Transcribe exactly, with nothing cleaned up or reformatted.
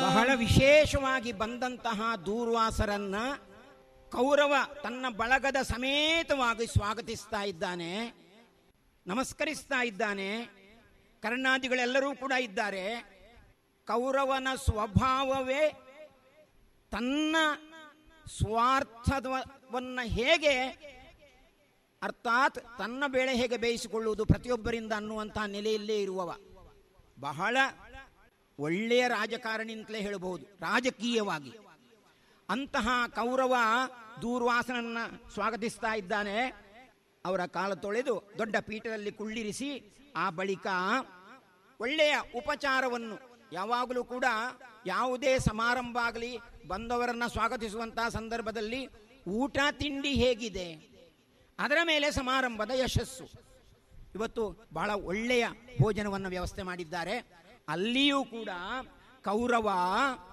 ಬಹಳ ವಿಶೇಷವಾಗಿ ಬಂದಂತಹ ದೂರ್ವಾಸರನ್ನ ಕೌರವ ತನ್ನ ಬಳಗದ ಸಮೇತವಾಗಿ ಸ್ವಾಗತಿಸ್ತಾ ಇದ್ದಾನೆ, ನಮಸ್ಕರಿಸ್ತಾ ಇದ್ದಾನೆ. ಕರ್ಣಾದಿಗಳೆಲ್ಲರೂ ಕೂಡ ಇದ್ದಾರೆ. ಕೌರವನ ಸ್ವಭಾವವೇ ತನ್ನ ಸ್ವಾರ್ಥವನ್ನ ಹೇಗೆ, ಅರ್ಥಾತ್ ತನ್ನ ಬೇಳೆ ಹೇಗೆ ಬೇಯಿಸಿಕೊಳ್ಳುವುದು ಪ್ರತಿಯೊಬ್ಬರಿಂದ ಅನ್ನುವಂಥ ನೆಲೆಯಲ್ಲೇ ಇರುವವ. ಬಹಳ ಒಳ್ಳೆಯ ರಾಜಕಾರಣಿ ಅಂತಲೇ ಹೇಳಬಹುದು ರಾಜಕೀಯವಾಗಿ. ಅಂತಹ ಕೌರವ ದೂರ್ವಾಸನನ್ನ ಸ್ವಾಗತಿಸ್ತಾ ಇದ್ದಾನೆ. ಅವರ ಕಾಲ ತೊಳೆದು ದೊಡ್ಡ ಪೀಠದಲ್ಲಿ ಕುಳ್ಳಿರಿಸಿ ಆ ಬಳಿಕ ಒಳ್ಳೆಯ ಉಪಚಾರವನ್ನು, ಯಾವಾಗಲೂ ಕೂಡ ಯಾವುದೇ ಸಮಾರಂಭ ಆಗಲಿ ಬಂದವರನ್ನು ಸ್ವಾಗತಿಸುವಂತಹ ಸಂದರ್ಭದಲ್ಲಿ ಊಟ ತಿಂಡಿ ಹೇಗಿದೆ ಅದರ ಮೇಲೆ ಸಮಾರಂಭದ ಯಶಸ್ಸು. ಇವತ್ತು ಬಹಳ ಒಳ್ಳೆಯ ಭೋಜನವನ್ನು ವ್ಯವಸ್ಥೆ ಮಾಡಿದ್ದಾರೆ. ಅಲ್ಲಿಯೂ ಕೂಡ ಕೌರವ